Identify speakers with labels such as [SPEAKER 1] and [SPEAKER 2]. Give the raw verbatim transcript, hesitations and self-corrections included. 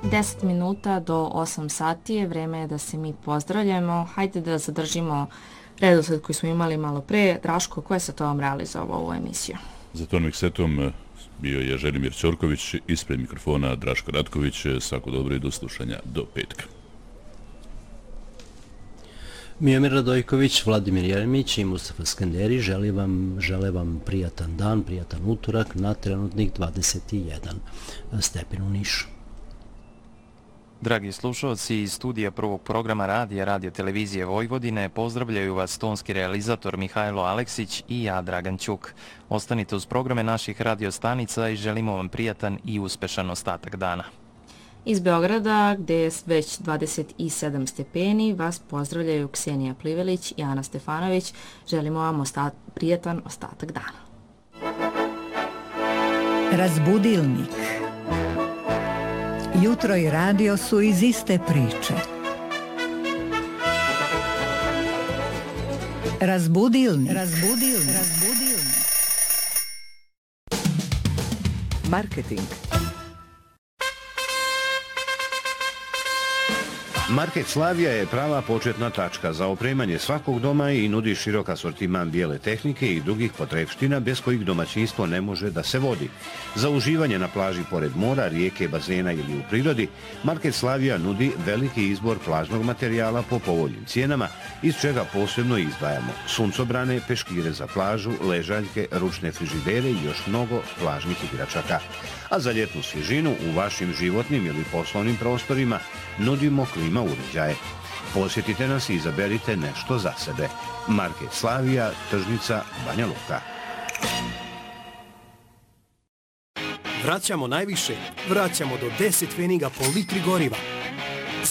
[SPEAKER 1] deset minuta do osam sati je, vreme je da se mi pozdravljamo. Hajde da zadržimo redosled koji smo imali malo pre. Draško, ko je sa tobom realizovao ovu emisiju?
[SPEAKER 2] Za ton miksetom bio je Želimir Ćorković, ispred mikrofona Draško Ratković. Svako dobro i do slušanja do petka.
[SPEAKER 3] Mijomir Radojković, Vladimir Jeremić i Mustafa Skanderi žele vam, žele vam prijatan dan, prijatan utorak na trenutnih dvadeset jedan stepen u Nišu.
[SPEAKER 4] Dragi slušalci, iz studija prvog programa radija Radio Televizije Vojvodine pozdravljaju vas tonski realizator Mihajlo Aleksić i ja, Dragan Ćuk. Ostanite uz programe naših radiostanica i želimo vam prijatan i uspešan ostatak dana.
[SPEAKER 1] Iz Beograda, gde je već dvadeset sedam stepeni, vas pozdravljaju Ksenija Plivelić i Ana Stefanović. Želimo vam ostat, prijatan ostatak dana.
[SPEAKER 5] Razbudilnik. Jutro i radio su iz iste priče. Razbudilnik. Razbudilnik. Razbudilnik. Marketing.
[SPEAKER 6] Market Slavija je prava početna tačka za opremanje svakog doma i nudi širok asortiman bijele tehnike i drugih potrepština bez kojih domaćinstvo ne može da se vodi. Za uživanje na plaži pored mora, rijeke, bazena ili u prirodi, Market Slavija nudi veliki izbor plažnog materijala po povoljnim cijenama, iz čega posebno izdvajamo suncobrane, peškire za plažu, ležaljke, ručne frižidere i još mnogo plažnih igračaka. A za ljetnu svježinu u vašim životnim ili poslovnim prostorima nudimo klima uređaje. Posjetite nas i izaberite nešto za sebe. Market Slavija, tržnica Banja Luka.
[SPEAKER 7] Vraćamo najviše, vraćamo do deset pfeniga po litri goriva.